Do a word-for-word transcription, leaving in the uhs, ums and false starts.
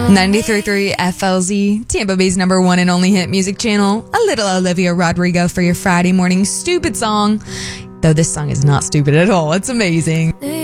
ninety-three point three F L Z, Tampa Bay's number one and only hit music channel. A little Olivia Rodrigo for your Friday morning stupid song. Though this song is not stupid at all. It's amazing.